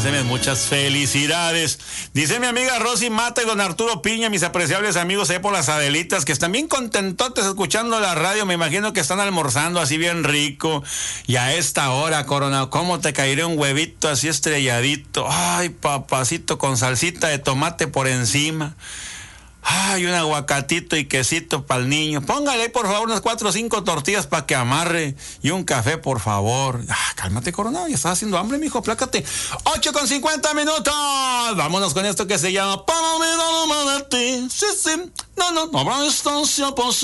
plácemes, muchas felicidades. Dice mi amiga Rosy Mata y don Arturo Piña, mis apreciables amigos ahí por las Adelitas, que están bien contentotes escuchando la radio. Me imagino que están almorzando así bien rico. Y a esta hora, Coronado, ¿cómo te caería un huevito así estrelladito? Ay, papacito, con salsita de tomate por encima. Ay, un aguacatito y quesito para el niño. Póngale, por favor, unas 4 o 5 tortillas para que amarre. Y un café, por favor. Cálmate, Coronado, ya estás haciendo hambre, mijo, plácate. 8:50 minutos. Vámonos con esto que se llama Para olvidar de ti. Sí, sí. No habrá distancia posible.